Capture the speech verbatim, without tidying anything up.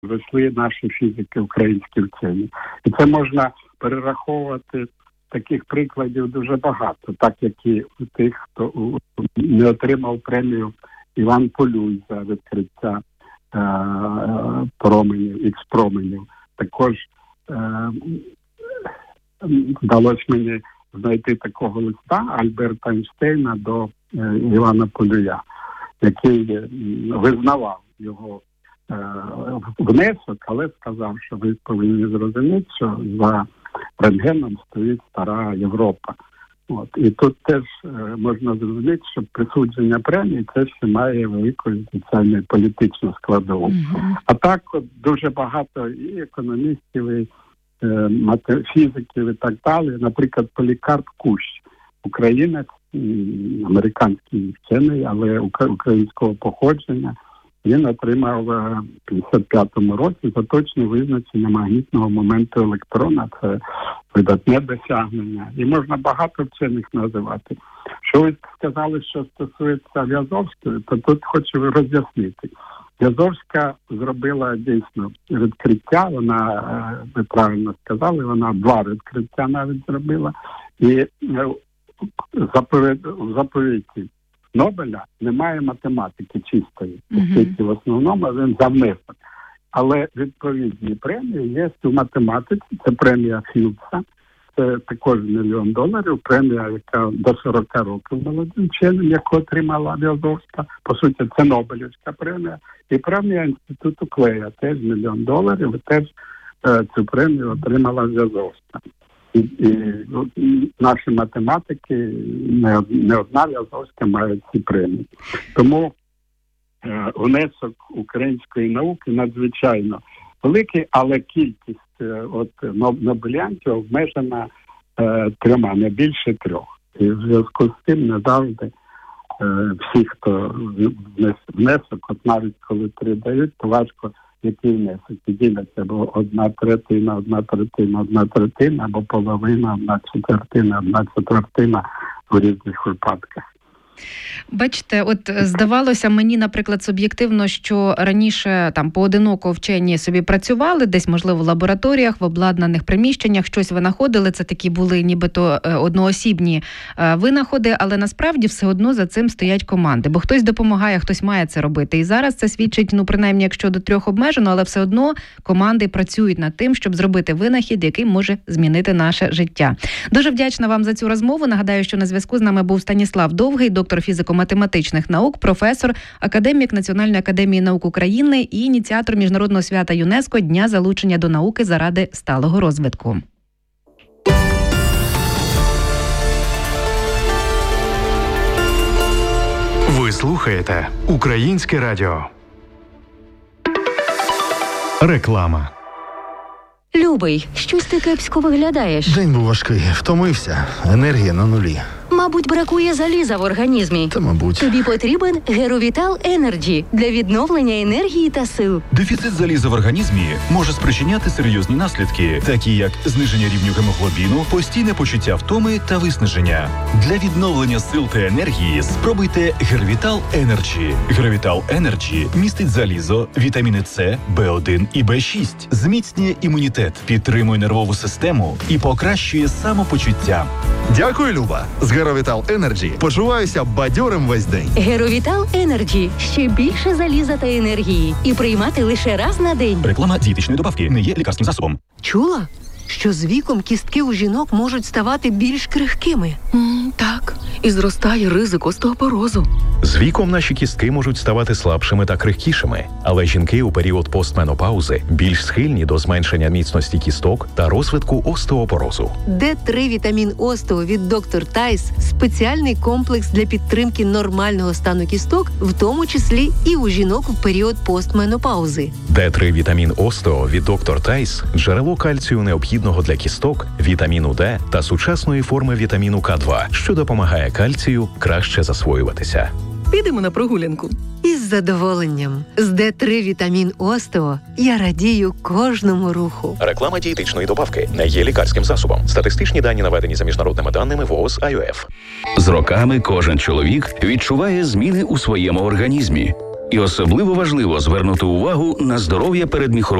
вийшли наші фізики, українські вчені. І це можна перераховувати, таких прикладів дуже багато, так як і у тих, хто не отримав премію Іван Полюй за відкриття е- променів, ікс-променів. Також е- вдалося мені знайти такого листа Альберта Ейнштейна до е- Івана Полюя, який визнавав його е- внесок, але сказав, що ви повинні зрозуміти, що за рентгеном стоїть стара Європа. От. І тут теж е, можна зрозуміти, що присудження премії це ще має велику соціальну політичну складову. Mm-hmm. А так от дуже багато і економістів, і е, фізиків і так далі. Наприклад, Полікарп Кущ, українець, американський вчений, але українського походження. Він отримав в п'ятдесят п'ятому році за точне визначення магнітного моменту електрона. Це видатне досягнення. І можна багато вчених називати. Що ви сказали, що стосується В'язовської, то тут хочу роз'яснити. В'язовська зробила дійсно відкриття, вона, ви правильно сказали, вона два відкриття навіть зробила. І в заповіті Нобеля немає математики чистої, оскільки mm-hmm. в основному він за внесок. Але відповідні премії є у математиці, це премія Філдса, це також мільйон доларів, премія, яка до сорок років молодим вченим, яку отримала В'язовська. По суті, це Нобелівська премія. І премія Інституту Клея, теж мільйон доларів, і теж е, цю премію отримала В'язовська. І, і, і наші математики, не, не одна В'язовська, мають ці премії. Тому е, внесок української науки надзвичайно великий, але кількість е, от, нобеліантів обмежена е, трьома, не більше трьох. І в зв'язку з цим не завжди е, всі, хто внесок, от навіть коли три дають, то важко який внесок. І діляться, або одна третина, одна третина, одна третина, або половина, одна четвертина, одна четвертина в різних випадках. Бачите, от здавалося мені, наприклад, суб'єктивно, що раніше там поодиноко вчені собі працювали, десь, можливо, в лабораторіях, в обладнаних приміщеннях, щось винаходили, це такі були нібито одноосібні винаходи, але насправді все одно за цим стоять команди, бо хтось допомагає, хтось має це робити. І зараз це свідчить, ну, принаймні, якщо до трьох обмежено, але все одно команди працюють над тим, щоб зробити винахід, який може змінити наше життя. Дуже вдячна вам за цю розмову. Нагадаю, що на зв'язку з нами був Станіслав Довгий, доктор фізико-математичних наук, професор, академік Національної академії наук України і ініціатор Міжнародного свята ЮНЕСКО Дня залучення до науки заради сталого розвитку. Ви слухаєте Українське радіо. Реклама. Любий, щось ти кепсько виглядаєш. День був важкий, втомився, енергія на нулі. Мабуть, бракує заліза в організмі. Та, мабуть. Тобі потрібен Геровітал Енерджі для відновлення енергії та сил. Дефіцит заліза в організмі може спричиняти серйозні наслідки, такі як зниження рівню гемоглобіну, постійне почуття втоми та виснаження. Для відновлення сил та енергії спробуйте Геровітал Енерджі. Геровітал Енерджі містить залізо, вітаміни С, Б один і Б шість, зміцнює імунітет, підтримує нервову систему і покращує самопочуття. Дякую, Люба. З Геровітал Енерджі почуваюся бадьорим весь день. Геровітал Енерджі. Ще більше заліза та енергії. І приймати лише раз на день. Реклама дієтичної добавки не є лікарським засобом. Чула, що з віком кістки у жінок можуть ставати більш крихкими? Mm, так, і зростає ризик остеопорозу. З віком наші кістки можуть ставати слабшими та крихкішими, але жінки у період постменопаузи більш схильні до зменшення міцності кісток та розвитку остеопорозу. Д три вітамін Остео від доктор Тайс – спеціальний комплекс для підтримки нормального стану кісток, в тому числі і у жінок в період постменопаузи. Д три вітамін Остео від доктор Тайс – джерело кальцію необхідного для кісток, вітаміну Д та сучасної форми вітаміну К два, що допомагає кальцію краще засвоюватися. Підемо на прогулянку. Із задоволенням. З Д три вітамін Остео я радію кожному руху. Реклама дієтичної добавки не є лікарським засобом. Статистичні дані наведені за міжнародними даними ВООЗ АЙОФ. З роками кожен чоловік відчуває зміни у своєму організмі. І особливо важливо звернути увагу на здоров'я передміхорової